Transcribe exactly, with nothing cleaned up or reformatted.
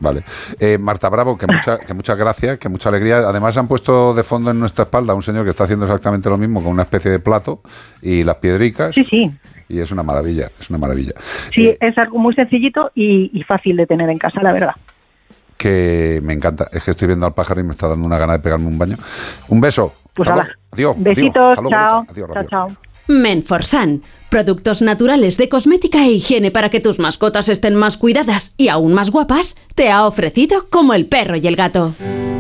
Vale. Eh, Marta Bravo, que, mucha, que muchas gracias, que mucha alegría. Además han puesto de fondo en nuestra espalda un señor que está haciendo exactamente lo mismo con una especie de plato y las piedricas. Sí, sí. Y es una maravilla, es una maravilla. Sí, eh, es algo muy sencillito y, y fácil de tener en casa, la verdad. Que me encanta. Es que estoy viendo al pájaro y me está dando una gana de pegarme un baño. Un beso. Pues Hasta ala. luego. Adiós. Besitos, adiós. chao. Adiós, chao, chao. Menforsan, productos naturales de cosmética e higiene para que tus mascotas estén más cuidadas y aún más guapas, te ha ofrecido Como el perro y el gato.